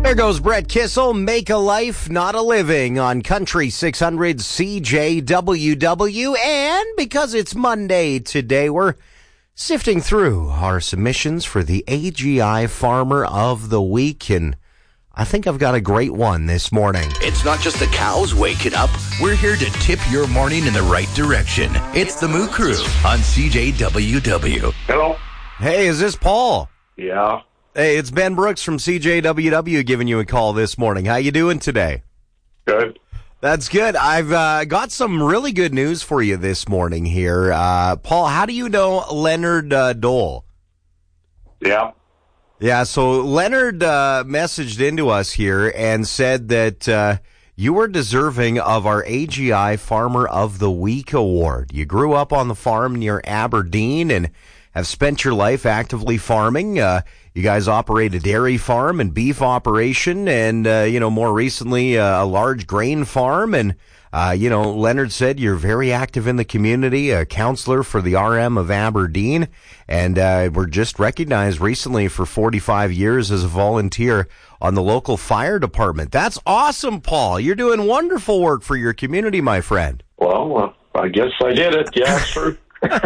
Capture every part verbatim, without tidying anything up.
There goes Brett Kissel, Make a Life, Not a Living on Country six hundred C J W W. And because it's Monday today, we're sifting through our submissions for the A G I Farmer of the Week, and I think I've got a great one this morning. It's not just the cows waking up. We're here to tip your morning in the right direction. It's the Moo Crew on C J W W. Hello. Hey, is this Paul? Yeah. Hey, it's Ben Brooks from C J W W giving you a call this morning. How you doing today? Good. That's good. I've uh, got some really good news for you this morning here. Uh, Paul, how do you know Leonard uh, Dole? Yeah. Yeah, so Leonard uh, messaged into us here and said that uh, you were deserving of our A G I Farmer of the Week award. You grew up on the farm near Aberdeen and have spent your life actively farming. Uh, you guys operate a dairy farm and beef operation and, uh, you know, more recently uh, a large grain farm. And, uh, you know, Leonard said you're very active in the community, a counselor for the R M of Aberdeen, and uh, were just recognized recently for forty-five years as a volunteer on the local fire department. That's awesome, Paul. You're doing wonderful work for your community, my friend. Well, uh, I guess I did it. Yeah, it's true.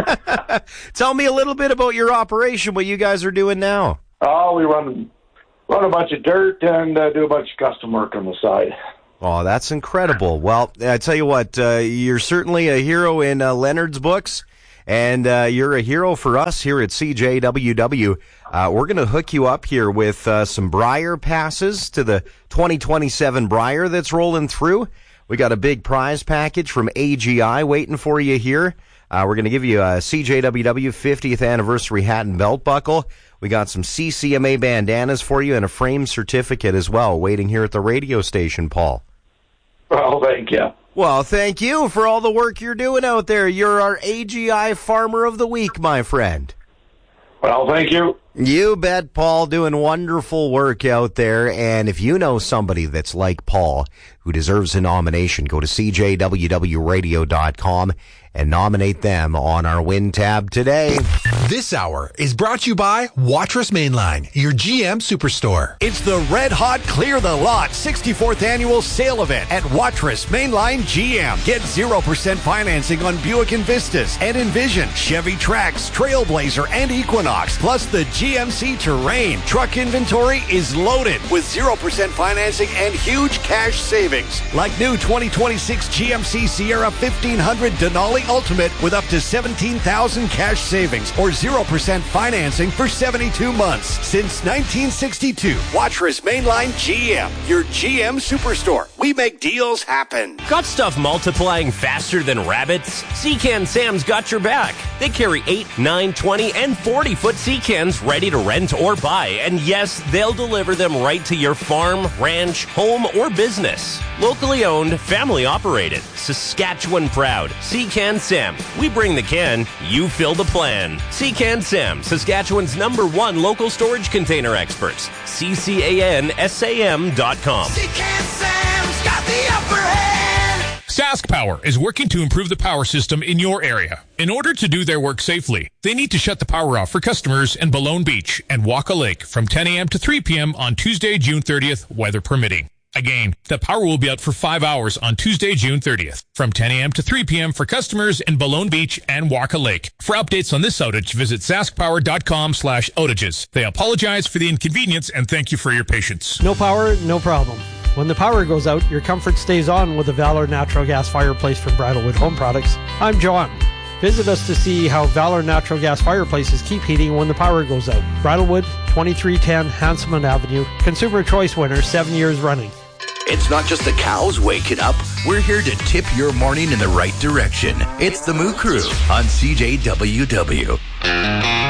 Tell me a little bit about your operation, what you guys are doing now. Oh, we run run a bunch of dirt and uh, do a bunch of custom work on the side. Oh, that's incredible. Well, I tell you what, uh, you're certainly a hero in uh, Leonard's books, and uh, you're a hero for us here at C J W W. Uh, we're going to hook you up here with uh, some Brier passes to the twenty twenty-seven Brier that's rolling through. We got a big prize package from A G I waiting for you here. Uh, we're going to give you a C J W W fiftieth anniversary hat and belt buckle. We got some C C M A bandanas for you and a frame certificate as well, waiting here at the radio station, Paul. Well, thank you. Well, thank you for all the work you're doing out there. You're our A G I Farmer of the Week, my friend. Well, thank you. You bet, Paul, doing wonderful work out there. And if you know somebody that's like Paul who deserves a nomination, go to C J W W radio dot com and nominate them on our win tab today. This hour is brought to you by Watrous Mainline, your G M Superstore. It's the Red Hot Clear the Lot sixty-fourth Annual Sale Event at Watrous Mainline G M. Get zero percent financing on Buick Envistas and Envision, Chevy Trax, Trailblazer, and Equinox, plus the G M C Terrain. Truck inventory is loaded with zero percent financing and huge cash savings. Like new twenty twenty-six G M C Sierra fifteen hundred Denali Ultimate with up to seventeen thousand cash savings or zero percent financing for seventy-two months. Since nineteen sixty-two, Watrous Mainline G M, your G M Superstore. We make deals happen. Got stuff multiplying faster than rabbits? Secan Sam's got your back. They carry eight, nine, twenty, and forty-foot Secans ready to rent or buy. And yes, they'll deliver them right to your farm, ranch, home, or business. Locally owned, family operated, Saskatchewan proud. Secan Sam. We bring the can, you fill the plan. Secan Sam, Saskatchewan's number one local storage container experts. C C A N S A M dot com. Secan Sam's got the upper hand. Sask Power is working to improve the power system in your area. In order to do their work safely, they need to shut the power off for customers in Balone Beach and Waka Lake from ten a.m. to three p.m. on Tuesday, June thirtieth, weather permitting. Again, the power will be out for five hours on Tuesday, June thirtieth, from ten a.m. to three p.m. for customers in Balone Beach and Waka Lake. For updates on this outage, visit saskpower.com slash outages. They apologize for the inconvenience and thank you for your patience. No power, no problem. When the power goes out, your comfort stays on with the Valor Natural Gas Fireplace from Bridalwood Home Products. I'm John. Visit us to see how Valor Natural Gas Fireplaces keep heating when the power goes out. Bridalwood, twenty-three ten Hanselman Avenue. Consumer Choice winner, seven years running. It's not just the cows waking up. We're here to tip your morning in the right direction. It's the Moo Crew on C J W W.